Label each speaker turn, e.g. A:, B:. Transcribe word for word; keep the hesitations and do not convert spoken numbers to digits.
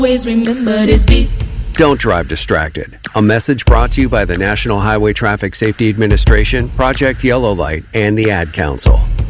A: Always remember this beat.
B: Don't drive distracted. A message brought to you by the National Highway Traffic Safety Administration, Project Yellow Light, and the Ad Council.